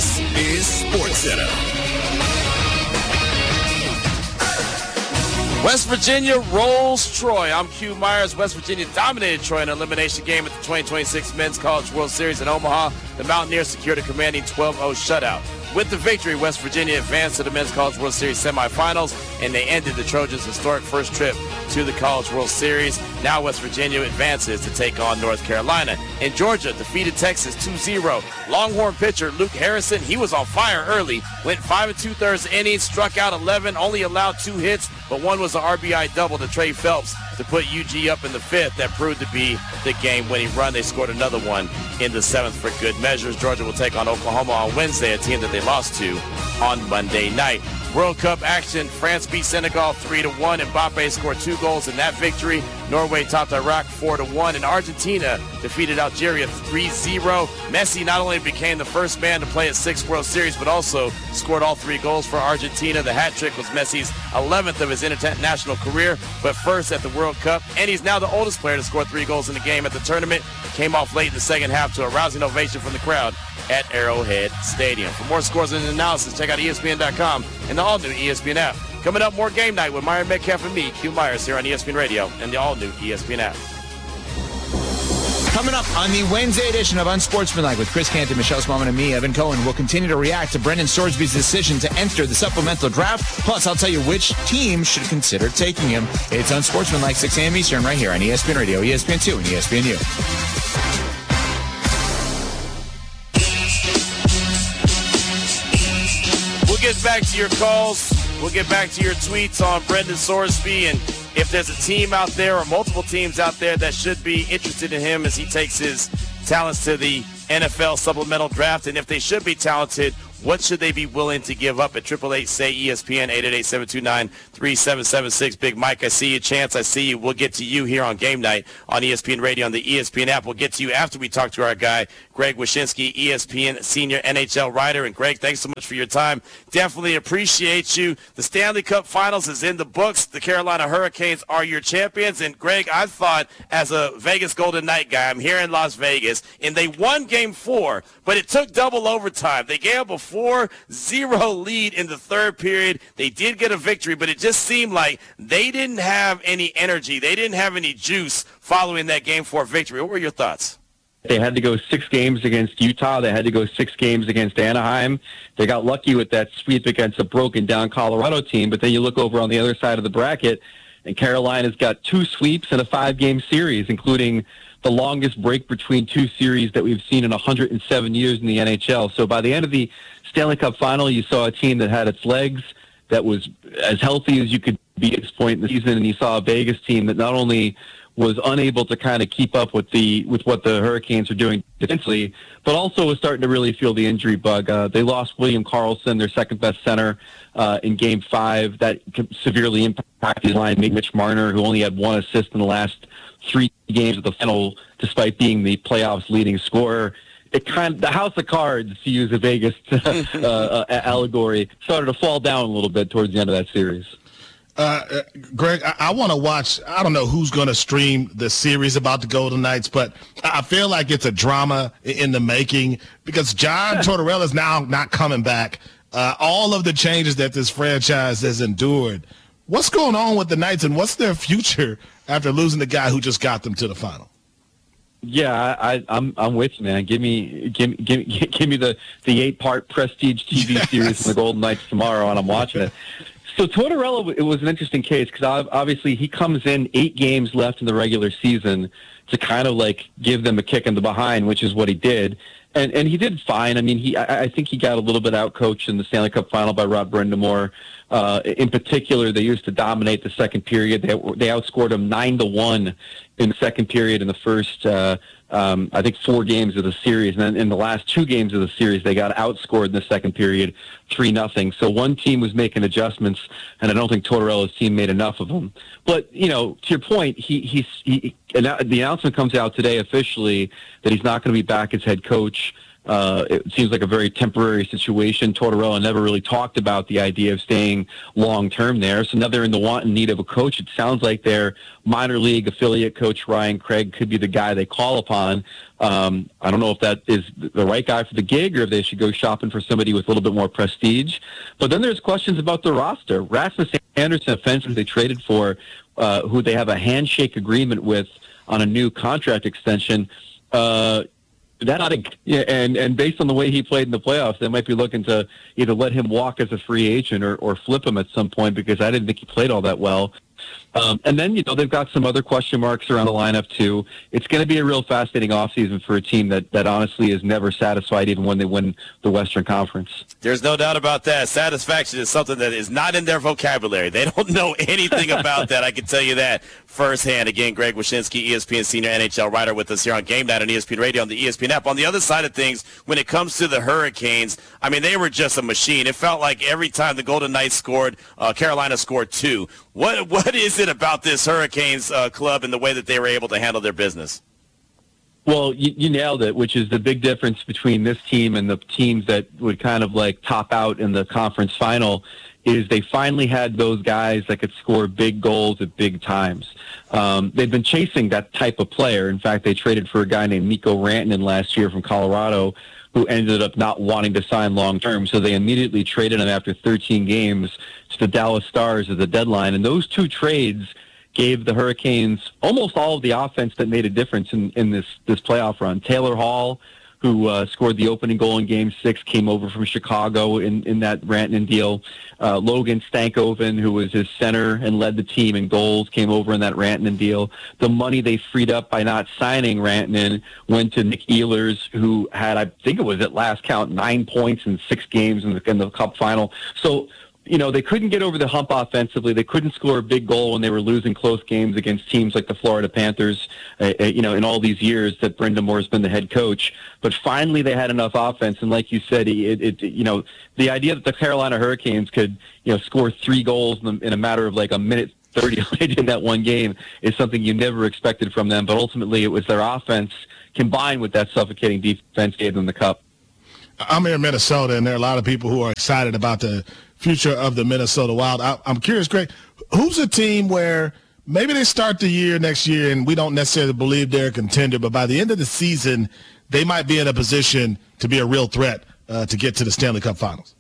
This is SportsCenter. West Virginia rolls Troy. I'm Q Myers. West Virginia dominated Troy in an elimination game at the 2026 Men's College World Series in Omaha. The Mountaineers secured a commanding 12-0 shutout. With the victory, West Virginia advanced to the Men's College World Series semifinals, and they ended the Trojans' historic first trip to the College World Series. Now West Virginia advances to take on North Carolina. And Georgia defeated Texas 2-0. Longhorn pitcher Luke Harrison, he was on fire early. Went 5 2/3 innings, struck out 11, only allowed 2 hits, but one was an RBI double to Trey Phelps to put UG up in the 5th. That proved to be the game-winning run. They scored another one in the 7th for good measures. Georgia will take on Oklahoma on Wednesday, a team that they lost to on Monday night. World Cup action, France beat Senegal 3-1. Mbappe scored 2 goals in that victory. Norway topped Iraq 4-1. And Argentina defeated Algeria 3-0. Messi not only became the first man to play at 6 World Series, but also scored all 3 goals for Argentina. The hat trick was Messi's 11th of his international career, but first at the World Cup. And he's now the oldest player to score 3 goals in the game at the tournament. Came off late in the second half to a rousing ovation from the crowd at Arrowhead Stadium. For more scores and analysis, check out ESPN.com and the all-new ESPN app. Coming up, more Game Night with Myron Metcalf and me, Q Myers, here on ESPN Radio and the all-new ESPN app. Coming up on the Wednesday edition of Unsportsmanlike with Chris Canty, Michelle Smallman, and me, Evan Cohen, we'll continue to react to Brendan Sorsby's decision to enter the supplemental draft. Plus, I'll tell you which team should consider taking him. It's Unsportsmanlike, 6 a.m. Eastern, right here on ESPN Radio, ESPN2, and ESPNU. We'll get back to your calls. We'll get back to your tweets on Brendan Sorsby, and if there's a team out there or multiple teams out there that should be interested in him as he takes his talents to the NFL supplemental draft, and if they should be talented, what should they be willing to give up at 888-SAY-ESPN, 888-729-3776. Big Mike, I see you. Chance, I see you. We'll get to you here on Game Night on ESPN Radio on the ESPN app. We'll get to you after we talk to our guy, Greg Wyshynski, ESPN senior NHL writer. And, Greg, thanks so much for your time. Definitely appreciate you. The Stanley Cup Finals is in the books. The Carolina Hurricanes are your champions. And, Greg, I thought as a Vegas Golden Knight guy, I'm here in Las Vegas, and they won Game 4, but it took double overtime. They gave up a 4-0 lead in the third period. They did get a victory, but it just seemed like they didn't have any energy. They didn't have any juice following that Game 4 victory. What were your thoughts? They had to go 6 games against Utah. They had to go 6 games against Anaheim. They got lucky with that sweep against a broken-down Colorado team, but then you look over on the other side of the bracket, and Carolina's got 2 sweeps in a 5-game series, including the longest break between 2 series that we've seen in 107 years in the NHL. So by the end of the Stanley Cup Final, you saw a team that had its legs, that was as healthy as you could be at this point in the season, and you saw a Vegas team that not only was unable to kind of keep up with what the Hurricanes are doing defensively, but also was starting to really feel the injury bug. They lost William Karlsson, their second-best center, in Game 5. That severely impacted his line. Mitch Marner, who only had 1 assist in the last 3 games of the final, despite being the playoffs' leading scorer. The house of cards, to use a Vegas allegory, started to fall down a little bit towards the end of that series. Greg, I want to watch. I don't know who's going to stream the series about the Golden Knights, but I feel like it's a drama in the making because John Tortorella is now not coming back. All of the changes that this franchise has endured. What's going on with the Knights, and what's their future after losing the guy who just got them to the final? Yeah, I'm with you, man. Give me the 8-part prestige TV series from the Golden Knights tomorrow, and I'm watching it. So Tortorella, it was an interesting case because obviously he comes in 8 games left in the regular season to kind of like give them a kick in the behind, which is what he did. And he did fine. I mean, I think he got a little bit outcoached in the Stanley Cup Final by Rod Brind'Amour. In particular, they used to dominate the second period. They outscored him 9-1 in the second period in the first, I think, 4 games of the series. And then in the last 2 games of the series, they got outscored in the second period 3-0. So one team was making adjustments, and I don't think Tortorella's team made enough of them. But, to your point, the announcement comes out today officially that he's not going to be back as head coach It seems like a very temporary situation. Tortorella never really talked about the idea of staying long-term there. So now they're in the want and need of a coach. It sounds like their minor league affiliate coach, Ryan Craig, could be the guy they call upon. I don't know if that is the right guy for the gig or if they should go shopping for somebody with a little bit more prestige. But then there's questions about the roster. Rasmus Anderson, a fencer they traded for, who they have a handshake agreement with on a new contract extension, and based on the way he played in the playoffs, they might be looking to either let him walk as a free agent or flip him at some point, because I didn't think he played all that well. And then, they've got some other question marks around the lineup, too. It's going to be a real fascinating offseason for a team that honestly is never satisfied even when they win the Western Conference. There's no doubt about that. Satisfaction is something that is not in their vocabulary. They don't know anything about that. I can tell you that firsthand. Again, Greg Wyshynski, ESPN senior NHL writer, with us here on Game Night on ESPN Radio on the ESPN app. On the other side of things, when it comes to the Hurricanes, I mean, they were just a machine. It felt like every time the Golden Knights scored, Carolina scored 2. What is it about this Hurricanes club and the way that they were able to handle their business? Well, you nailed it, which is the big difference between this team and the teams that would kind of like top out in the conference final, is they finally had those guys that could score big goals at big times. They've been chasing that type of player. In fact, they traded for a guy named Mikko Rantanen last year from Colorado, who ended up not wanting to sign long-term. So they immediately traded him after 13 games to the Dallas Stars at the deadline. And those two trades gave the Hurricanes almost all of the offense that made a difference in this playoff run. Taylor Hall, who scored the opening goal in Game 6, came over from Chicago in that Rantanen deal. Logan Stankoven, who was his center and led the team in goals, came over in that Rantanen deal. The money they freed up by not signing Rantanen went to Nick Ehlers, who had, I think it was at last count, 9 points in 6 games in the Cup final. So, they couldn't get over the hump offensively. They couldn't score a big goal when they were losing close games against teams like the Florida Panthers, in all these years that Brendan Moore's been the head coach. But finally they had enough offense, and like you said, the idea that the Carolina Hurricanes could, score 3 goals in a matter of like a minute 30 in that one game is something you never expected from them. But ultimately it was their offense combined with that suffocating defense gave them the cup. I'm here in Minnesota, and there are a lot of people who are excited about the future of the Minnesota Wild. I'm curious, Greg, who's a team where maybe they start the year next year and we don't necessarily believe they're a contender, but by the end of the season, they might be in a position to be a real threat to get to the Stanley Cup Finals?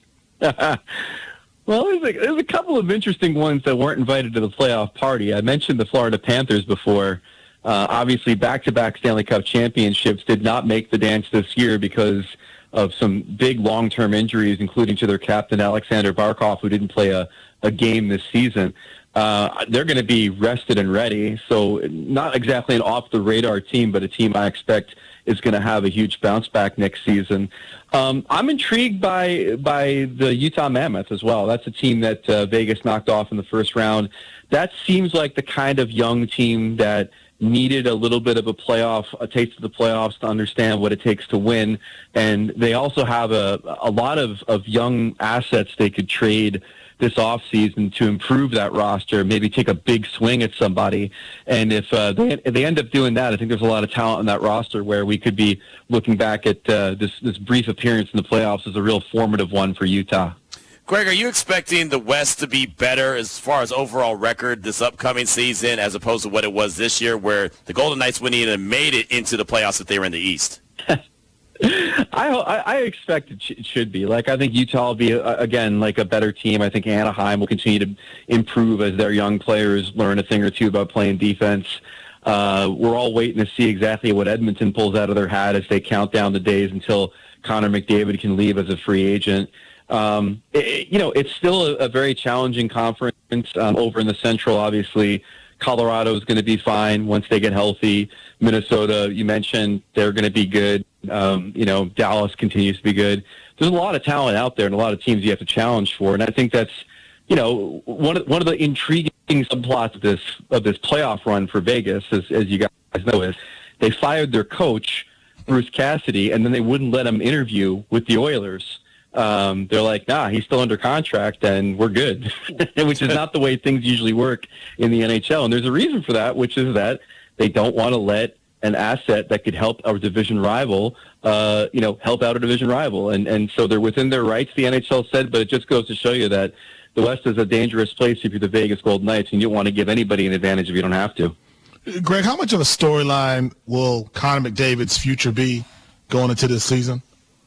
Well, there's a couple of interesting ones that weren't invited to the playoff party. I mentioned the Florida Panthers before. Obviously, back-to-back Stanley Cup championships did not make the dance this year because of some big long-term injuries, including to their captain, Alexander Barkov, who didn't play a game this season. They're going to be rested and ready, so not exactly an off-the-radar team, but a team I expect is going to have a huge bounce back next season. I'm intrigued by the Utah Mammoth as well. That's a team that Vegas knocked off in the first round. That seems like the kind of young team that needed a little bit of a taste of the playoffs to understand what it takes to win. And they also have a lot of young assets they could trade this offseason to improve that roster, maybe take a big swing at somebody. And if they end up doing that, I think there's a lot of talent in that roster where we could be looking back at this brief appearance in the playoffs as a real formative one for Utah. Greg, are you expecting the West to be better as far as overall record this upcoming season as opposed to what it was this year, where the Golden Knights wouldn't even made it into the playoffs if they were in the East? I expect it should be. Like, I think Utah will be, again, like a better team. I think Anaheim will continue to improve as their young players learn a thing or two about playing defense. We're all waiting to see exactly what Edmonton pulls out of their hat as they count down the days until Connor McDavid can leave as a free agent. It's still a very challenging conference over in the Central. Obviously, Colorado is going to be fine once they get healthy. Minnesota, you mentioned, they're going to be good. Dallas continues to be good. There's a lot of talent out there and a lot of teams you have to challenge for. And I think that's, one of the intriguing subplots of this playoff run for Vegas, as you guys know, is they fired their coach, Bruce Cassidy, and then they wouldn't let him interview with the Oilers. They're like, nah, he's still under contract and we're good, which is not the way things usually work in the NHL. And there's a reason for that, which is that they don't want to let an asset that could help our division rival, help out a division rival. And so they're within their rights, the NHL said, but it just goes to show you that the West is a dangerous place if you're the Vegas Golden Knights, and you don't want to give anybody an advantage if you don't have to. Greg, how much of a storyline will Connor McDavid's future be going into this season?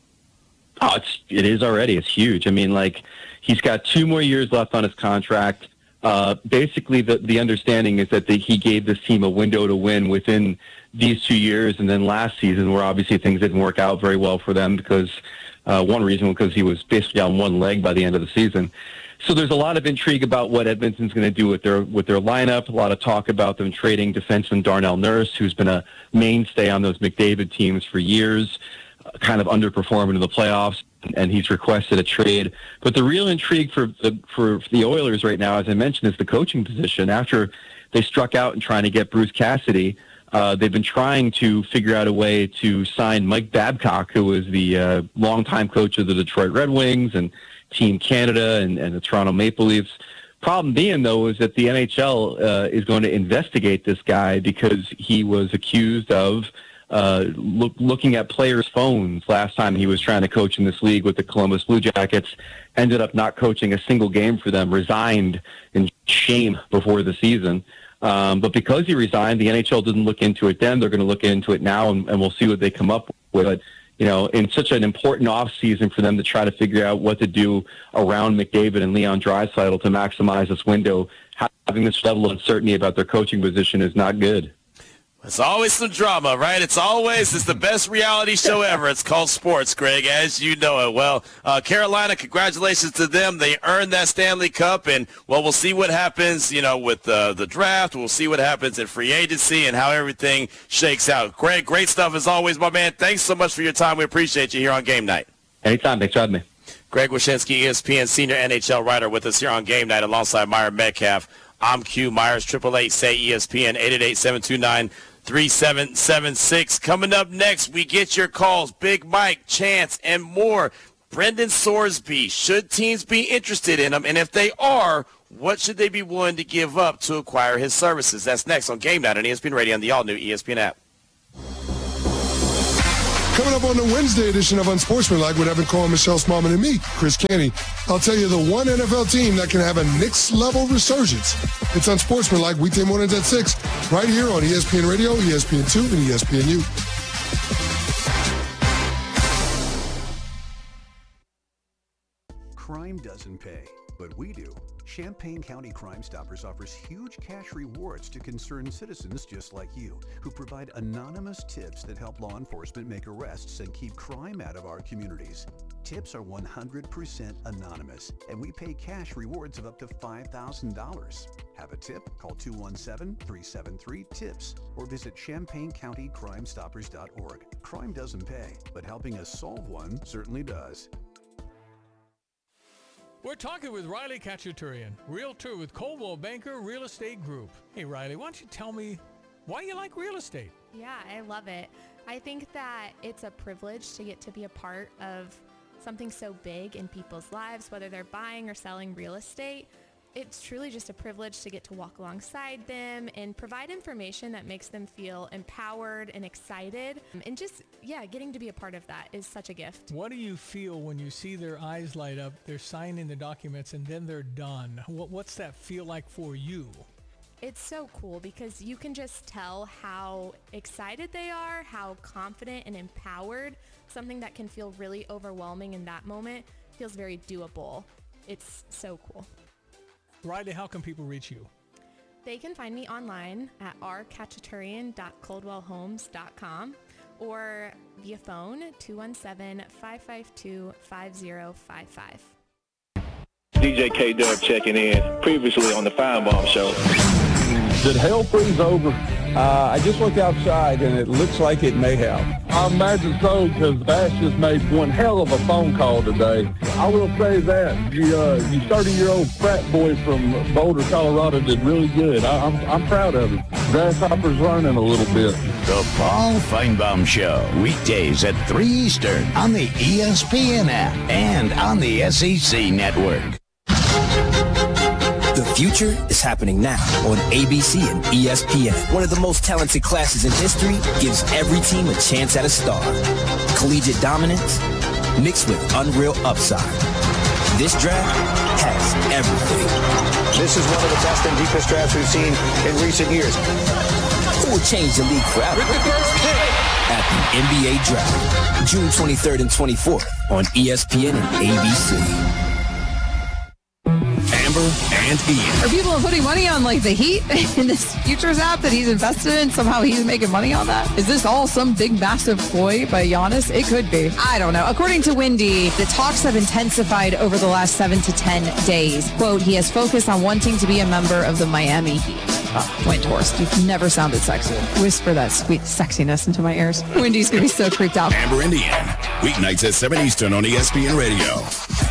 Oh, it is already. It's huge. I mean, he's got 2 more years left on his contract. Basically, the understanding is that he gave this team a window to win within these 2 years, and then last season, where obviously things didn't work out very well for them because one reason was because he was basically on one leg by the end of the season. So there's a lot of intrigue about what Edmonton's going to do with their lineup. A lot of talk about them trading defenseman Darnell Nurse, who's been a mainstay on those McDavid teams for years, kind of underperforming in the playoffs, and he's requested a trade. But the real intrigue for the Oilers right now, as I mentioned, is the coaching position. After they struck out in trying to get Bruce Cassidy, they've been trying to figure out a way to sign Mike Babcock, who was the longtime coach of the Detroit Red Wings and Team Canada and the Toronto Maple Leafs. Problem being, though, is that the NHL is going to investigate this guy because he was accused of looking at players' phones last time he was trying to coach in this league with the Columbus Blue Jackets, ended up not coaching a single game for them, resigned in shame before the season. But because he resigned, the NHL didn't look into it then. They're going to look into it now, and we'll see what they come up with. But, in such an important offseason for them to try to figure out what to do around McDavid and Leon Draisaitl to maximize this window, having this level of uncertainty about their coaching position is not good. It's always some drama, right? It's the best reality show ever. It's called sports, Greg, as you know it. Well, Carolina, congratulations to them. They earned that Stanley Cup, and, we'll see what happens, with the draft. We'll see what happens in free agency and how everything shakes out. Greg, great stuff as always, my man. Thanks so much for your time. We appreciate you here on Game Night. Anytime. Thanks for having me. Greg Wyshynski, ESPN senior NHL writer, with us here on Game Night alongside Meyer Metcalf. I'm Q Myers, 888-SAY-ESPN, 888-729-3776. Coming up next, we get your calls. Big Mike, Chance, and more. Brendan Sorsby, should teams be interested in him? And if they are, what should they be willing to give up to acquire his services? That's next on Game Night on ESPN Radio and the all-new ESPN app. Coming up on the Wednesday edition of Unsportsmanlike with Evan Cohen, Michelle Smallman, and me, Chris Canty, I'll tell you the one NFL team that can have a Knicks-level resurgence. It's Unsportsmanlike, weekday mornings at 6, right here on ESPN Radio, ESPN2, and ESPNU. Crime doesn't pay, but we do. Champaign County Crime Stoppers offers huge cash rewards to concerned citizens just like you, who provide anonymous tips that help law enforcement make arrests and keep crime out of our communities. Tips are 100% anonymous, and we pay cash rewards of up to $5,000. Have a tip? Call 217-373-TIPS or visit ChampaignCountyCrimeStoppers.org. Crime doesn't pay, but helping us solve one certainly does. We're talking with Riley Khachaturian, realtor with Coldwell Banker Real Estate Group. Hey, Riley, why don't you tell me why you like real estate? Yeah, I love it. I think that it's a privilege to get to be a part of something so big in people's lives, whether they're buying or selling real estate. It's truly just a privilege to get to walk alongside them and provide information that makes them feel empowered and excited. And just, getting to be a part of that is such a gift. What do you feel when you see their eyes light up, they're signing the documents, and then they're done? What's that feel like for you? It's so cool because you can just tell how excited they are, how confident and empowered. Something that can feel really overwhelming in that moment feels very doable. It's so cool. Riley, how can people reach you? They can find me online at rkhachaturian.coldwellhomes.com or via phone 217-552-5055. DJ K-Dub checking in, previously on the Feinbaum Show. Did hell freeze over? I just looked outside, and it looks like it may have. I imagine so, because Bass just made one hell of a phone call today. I will say that. You 30-year-old frat boy from Boulder, Colorado did really good. I'm proud of him. Grasshopper's learning a little bit. The Paul Feinbaum Show, weekdays at 3 Eastern on the ESPN app and on the SEC Network. The future is happening now on ABC and ESPN. One of the most talented classes in history gives every team a chance at a star. Collegiate dominance mixed with unreal upside. This draft has everything. This is one of the best and deepest drafts we've seen in recent years. It will change the league forever. At the NBA Draft, June 23rd and 24th on ESPN and ABC. Amber and Ian. Are people putting money on like the Heat in this futures app that he's invested in? Somehow he's making money on that? Is this all some big massive ploy by Giannis? It could be. I don't know. According to Windy, the talks have intensified over the last 7 to 10 days. Quote, he has focused on wanting to be a member of the Miami Heat. Windhorst, you've never sounded sexy. Whisper that sweet sexiness into my ears. Windy's going to be so creeped out. Amber and Ian. Weeknights at 7 Eastern on ESPN Radio.